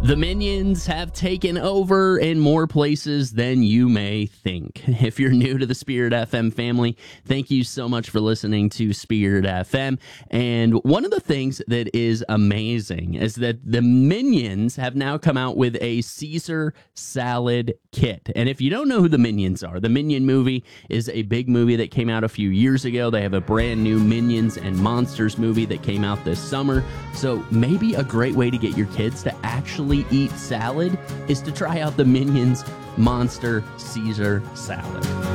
The Minions have taken over in more places than you may think. If you're new to the Spirit FM family, thank you so much for listening to Spirit FM. And one of the things that is amazing is that the Minions have now come out with a Caesar salad kit. And if you don't know who the Minions are, the Minion movie is a big movie that came out a few years ago. They have a brand new Minions and Monsters movie that came out this summer. So maybe a great way to get your kids to actually eat salad is to try out the Minions Monster Caesar salad.